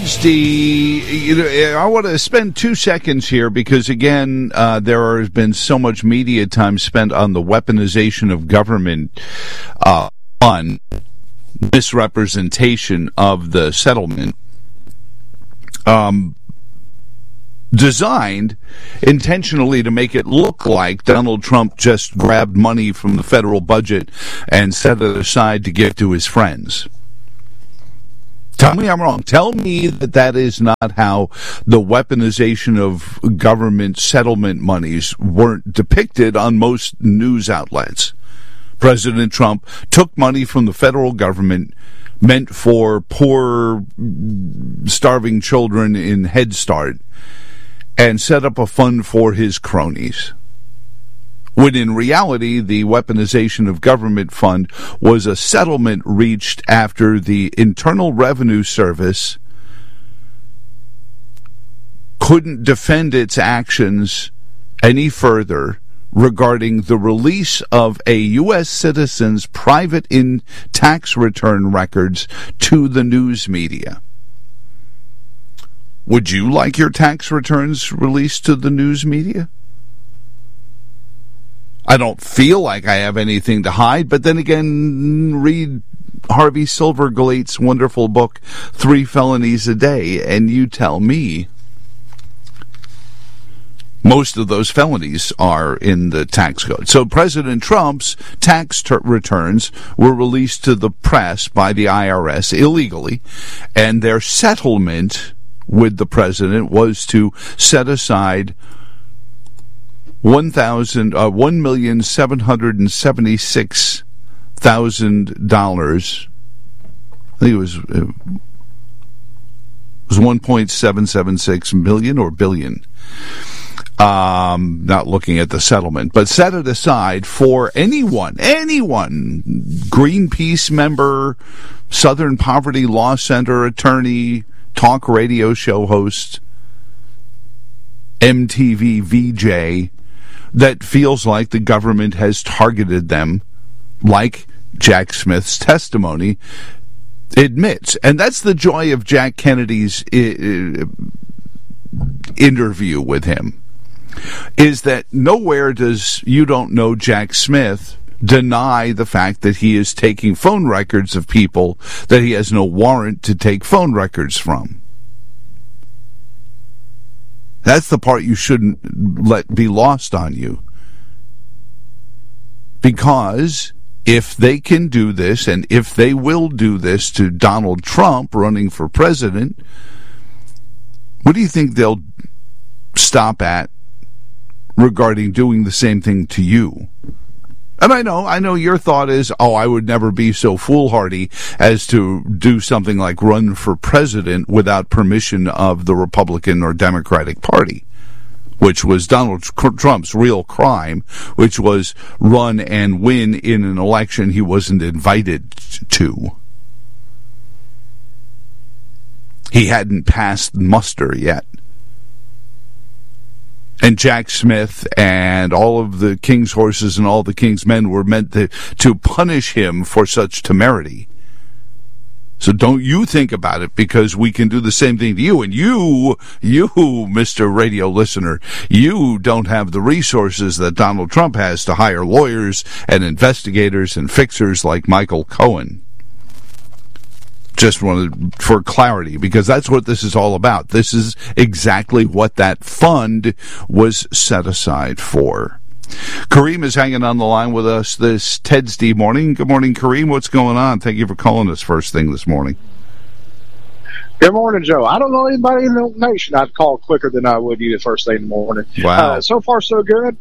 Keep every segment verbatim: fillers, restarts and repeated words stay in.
Thursday, you know, I want to spend two seconds here because, again, uh, there has been so much media time spent on the weaponization of government, uh, on misrepresentation of the settlement, um, designed intentionally to make it look like Donald Trump just grabbed money from the federal budget and set it aside to give to his friends. Tell me I'm wrong. Tell me that that is not how the weaponization of government settlement monies weren't depicted on most news outlets. President Trump took money from the federal government meant for poor, starving children in Head Start and set up a fund for his cronies. When in reality, the weaponization of government fund was a settlement reached after the Internal Revenue Service couldn't defend its actions any further regarding the release of a U S citizen's private in tax return records to the news media. Would you like your tax returns released to the news media? I don't feel like I have anything to hide, but then again, read Harvey Silverglate's wonderful book, Three Felonies a Day, and you tell me. Most of those felonies are in the tax code. So President Trump's tax ter- returns were released to the press by the I R S illegally, and their settlement with the president was to set aside one thousand uh, one million seven hundred and seventy six thousand dollars. I think it was it was one point seven seven six million or billion. Um, not looking at the settlement, but set it aside for anyone, anyone, Greenpeace member, Southern Poverty Law Center attorney, talk radio show host, M T V V J, that feels like the government has targeted them, like Jack Smith's testimony admits. And that's the joy of Jack Kennedy's uh, interview with him, is that nowhere does You Don't Know Jack Smith deny the fact that he is taking phone records of people that he has no warrant to take phone records from. That's the part you shouldn't let be lost on you. Because if they can do this, and if they will do this to Donald Trump running for president, what do you think they'll stop at regarding doing the same thing to you? And I know, I know your thought is, oh, I would never be so foolhardy as to do something like run for president without permission of the Republican or Democratic Party, which was Donald Trump's real crime, which was run and win in an election he wasn't invited to. He hadn't passed muster yet. And Jack Smith and all of the king's horses and all the king's men were meant to, to punish him for such temerity. So don't you think about it, because we can do the same thing to you. And you, you, Mister Radio listener, you don't have the resources that Donald Trump has to hire lawyers and investigators and fixers like Michael Cohen. Just wanted for clarity, because that's what this is all about. This is exactly what that fund was set aside for. Kareem is hanging on the line with us this Tedsday morning. Good morning, Kareem. What's going on? Thank you for calling us first thing this morning. Good morning, Joe. I don't know anybody in the nation I'd call quicker than I would you the first thing in the morning. Wow. Uh, so far, so good.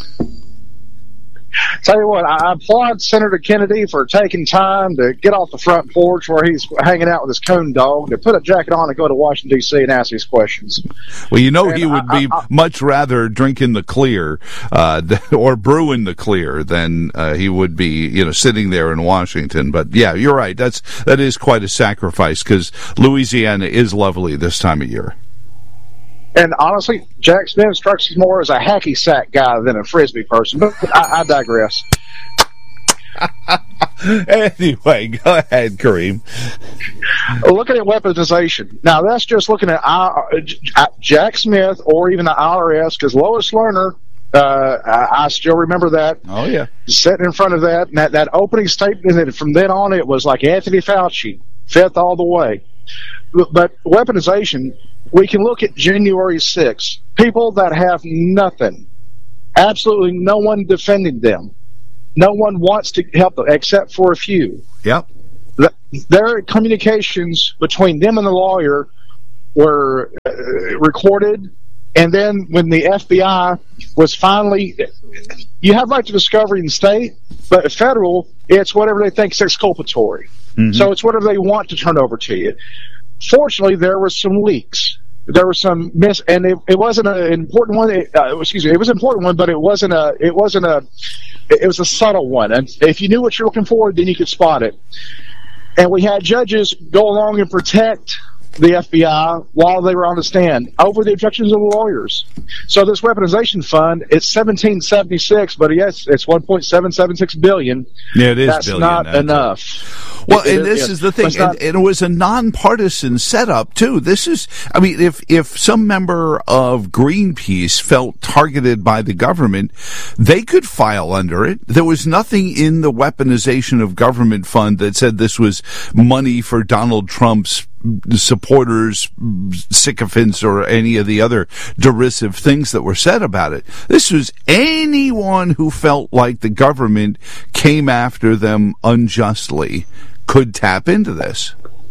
Tell you what, I applaud Senator Kennedy for taking time to get off the front porch where he's hanging out with his coon dog, to put a jacket on and go to Washington, D C and ask these questions. Well, you know, and he would I, be I, I, much rather drinking the clear uh, or brewing the clear than uh, he would be, you know, sitting there in Washington. But, yeah, you're right. That's, that is quite a sacrifice, because Louisiana is lovely this time of year. And honestly, Jack Smith strikes me more as a hacky sack guy than a Frisbee person, but I, I digress. Anyway, go ahead, Kareem. Looking at weaponization. Now, that's just looking at our, uh, Jack Smith or even the I R S, because Lois Lerner, uh, I, I still remember that. Oh, yeah. Sitting in front of that, and that, that opening statement, and from then on, it was like Anthony Fauci, fifth all the way. But weaponization, we can look at January sixth. People that have nothing, absolutely no one defending them. No one wants to help them except for a few. Yep. Their communications between them and the lawyer were uh, recorded, and then when the F B I was finally, you have right to discovery in the state, but federal, it's whatever they think is exculpatory. Mm-hmm. So it's whatever they want to turn over to you. Fortunately, there were some leaks. There was some miss, and it, it wasn't an important one. It, uh, excuse me, it was an important one, but it wasn't a. It wasn't a. It was a subtle one, and if you knew what you're looking for, then you could spot it. And we had judges go along and protect the F B I while they were on the stand over the objections of the lawyers. So this weaponization fund, it's seventeen seventy-six, but yes, it's one point seven seven six billion. Yeah, it is. That's billion, not that's enough. Well, it, and it, this it, is the thing, not, and, and it was a nonpartisan setup too. This is, I mean, if if some member of Greenpeace felt targeted by the government, they could file under it. There was nothing in the weaponization of government fund that said this was money for Donald Trump's supporters, sycophants, or any of the other derisive things that were said about it. This was anyone who felt like the government came after them unjustly could tap into this.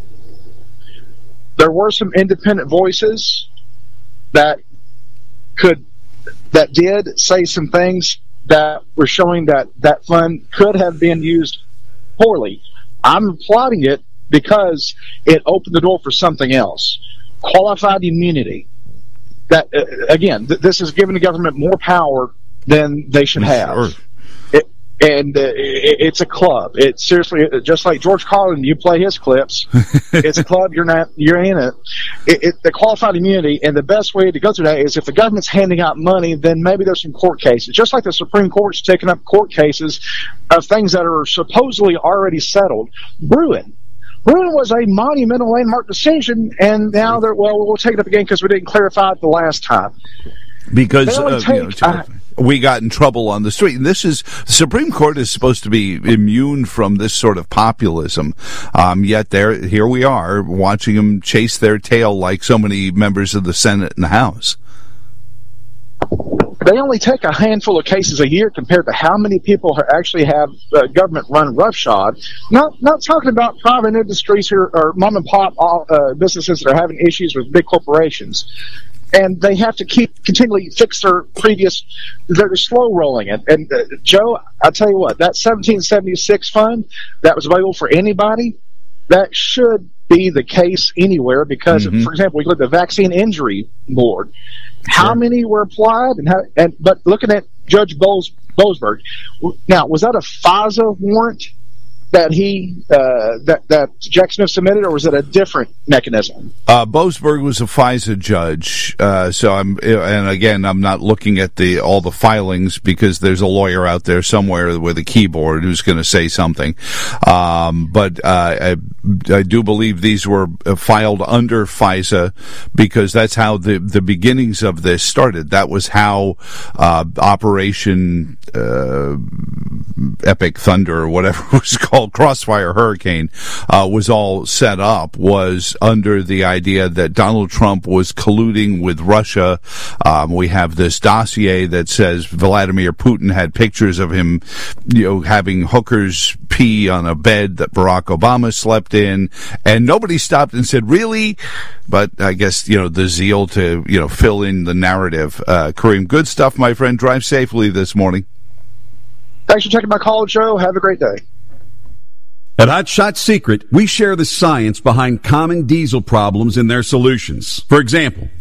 There were some independent voices that could, that did say some things that were showing that that fund could have been used poorly. I'm applauding it because it opened the door for something else. Qualified immunity. That uh, again, th- this is giving the government more power than they should have. Sure. It, and uh, it, it's a club. It's seriously just like George Carlin. You play his clips. It's a club. You're not. You're in it. It, it. The qualified immunity, and the best way to go through that is if the government's handing out money, then maybe there's some court cases. Just like the Supreme Court's taking up court cases of things that are supposedly already settled. Bruin. Bruin was a monumental landmark decision, and now they're, well, we'll take it up again because we didn't clarify it the last time. Because uh, take, you know, uh, we got in trouble on the street. And this is, the Supreme Court is supposed to be immune from this sort of populism. Um, yet there, here we are watching them chase their tail like so many members of the Senate and the House. They only take a handful of cases a year compared to how many people actually have uh, government run roughshod. Not not talking about private industries or, or mom and pop uh, businesses that are having issues with big corporations. And they have to keep continually fix their previous, they're slow rolling it. And uh, Joe, I'll tell you what, that seventeen seventy-six fund that was available for anybody, that should be the case anywhere because, mm-hmm. for example, we look at the Vaccine Injury Board. How sure. many were applied? And how? And but looking at Judge Bowles, Boasberg, now was that a FISA warrant that he uh, that that Jack Smith submitted, or was it a different mechanism? Uh, Boasberg was a FISA judge, uh, so I'm, and again, I'm not looking at the all the filings because there's a lawyer out there somewhere with a keyboard who's going to say something. Um, but uh, I, I do believe these were filed under FISA because that's how the the beginnings of this started. That was how uh, Operation uh, Epic Thunder, or whatever it was called, Crossfire Hurricane, uh, was all set up, was under the idea that Donald Trump was colluding with Russia. Um, we have this dossier that says Vladimir Putin had pictures of him, you know, having hookers pee on a bed that Barack Obama slept in, and nobody stopped and said, really? But I guess, you know, the zeal to, you know, fill in the narrative. Uh, Kareem, good stuff, my friend. Drive safely this morning. Thanks for taking my call, Joe. Have a great day. At Hot Shot Secret, we share the science behind common diesel problems and their solutions. For example,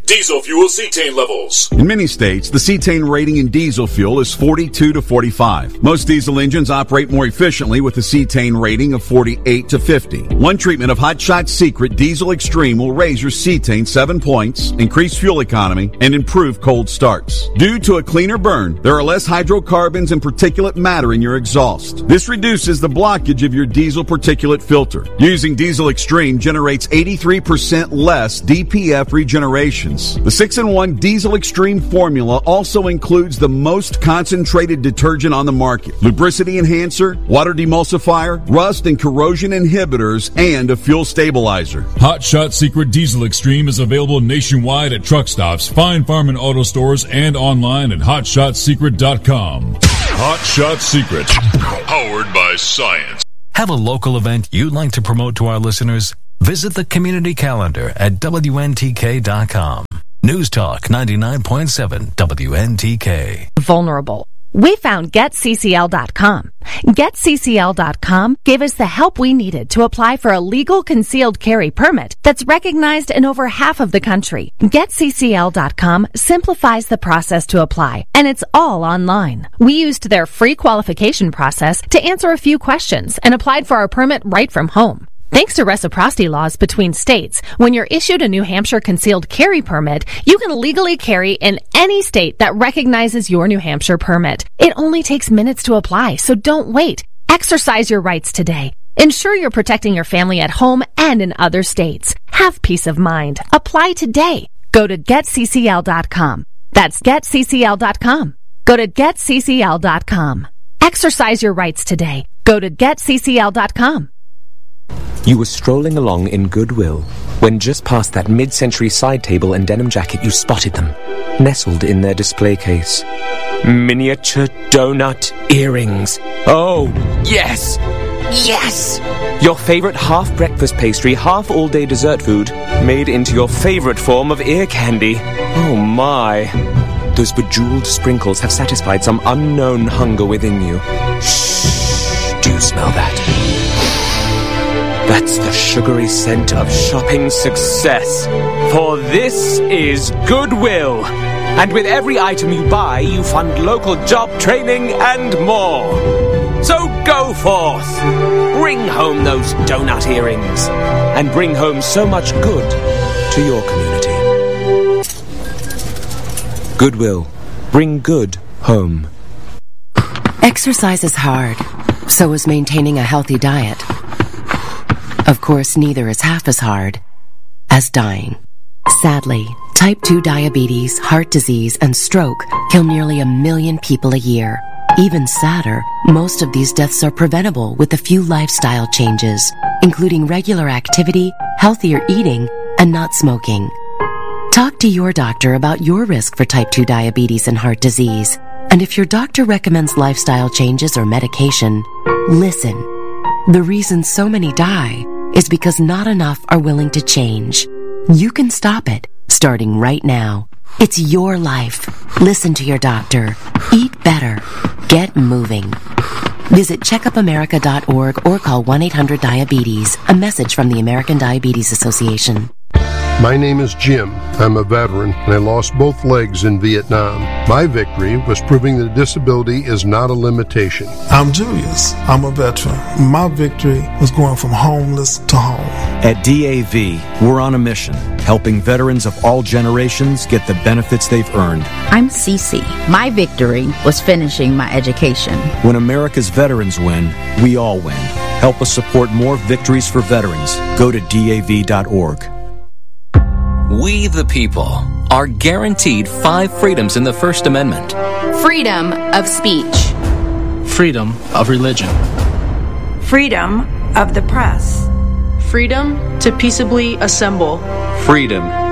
Diesel fuel cetane levels. In many states, the cetane rating in diesel fuel is forty-two to forty-five. Most diesel engines operate more efficiently with a cetane rating of forty-eight to fifty. One treatment of Hot Shot Secret Diesel Extreme will raise your cetane seven points, increase fuel economy, and improve cold starts. Due to a cleaner burn, there are less hydrocarbons and particulate matter in your exhaust. This reduces the blockage of your diesel particulate filter. Using Diesel Extreme generates eighty-three percent less D P F regeneration. The six in one Diesel Extreme formula also includes the most concentrated detergent on the market, lubricity enhancer, water demulsifier, rust and corrosion inhibitors, and a fuel stabilizer. Hot Shot Secret Diesel Extreme is available nationwide at truck stops, fine farm and auto stores, and online at hot shot secret dot com. Hot Shot Secret, powered by science. Have a local event you'd like to promote to our listeners? Visit the community calendar at W N T K dot com. News Talk ninety-nine point seven W N T K. Vulnerable. We found Get C C L dot com. Get C C L dot com gave us the help we needed to apply for a legal concealed carry permit that's recognized in over half of the country. Get C C L dot com simplifies the process to apply, and it's all online. We used their free qualification process to answer a few questions and applied for our permit right from home. Thanks to reciprocity laws between states, when you're issued a New Hampshire concealed carry permit, you can legally carry in any state that recognizes your New Hampshire permit. It only takes minutes to apply, so don't wait. Exercise your rights today. Ensure you're protecting your family at home and in other states. Have peace of mind. Apply today. Go to Get C C L dot com. That's Get C C L dot com. Go to Get C C L dot com. Exercise your rights today. Go to Get C C L dot com. You were strolling along in Goodwill when just past that mid-century side table and denim jacket you spotted them, nestled in their display case. Miniature donut earrings. Oh, yes! Yes! Your favorite half-breakfast pastry, half-all-day dessert food, made into your favorite form of ear candy. Oh my. Those bejeweled sprinkles have satisfied some unknown hunger within you. Shh! Do you smell that? That's the sugary scent of shopping success. For this is Goodwill. And with every item you buy, you fund local job training and more. So go forth. Bring home those donut earrings. And bring home so much good to your community. Goodwill. Bring good home. Exercise is hard. So is maintaining a healthy diet. Of course, neither is half as hard as dying. Sadly, type two diabetes, heart disease, and stroke kill nearly a million people a year. Even sadder, most of these deaths are preventable with a few lifestyle changes, including regular activity, healthier eating, and not smoking. Talk to your doctor about your risk for type two diabetes and heart disease. And if your doctor recommends lifestyle changes or medication, listen. The reason so many die is because not enough are willing to change. You can stop it, starting right now. It's your life. Listen to your doctor. Eat better. Get moving. Visit checkup america dot org or call one eight hundred diabetes. A message from the American Diabetes Association. My name is Jim. I'm a veteran, and I lost both legs in Vietnam. My victory was proving that disability is not a limitation. I'm Julius. I'm a veteran. My victory was going from homeless to home. At D A V, we're on a mission, helping veterans of all generations get the benefits they've earned. I'm Cece. My victory was finishing my education. When America's veterans win, we all win. Help us support more victories for veterans. Go to D A V dot org. We, the people, are guaranteed five freedoms in the First Amendment. Freedom of speech. Freedom of religion. Freedom of the press. Freedom to peaceably assemble. Freedom